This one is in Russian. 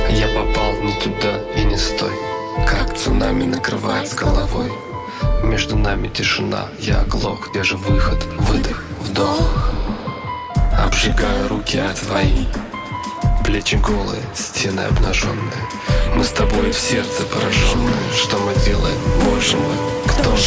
Я попал не туда и не с той. Как цунами накрывает с головой. Между нами тишина, я оглох. Где же выход? Выдох, вдох. Обжигаю руки от твои. Плечи голые, стены обнаженные. Мы с тобой в сердце пораженные. Что мы делаем, боже мой? Кто же?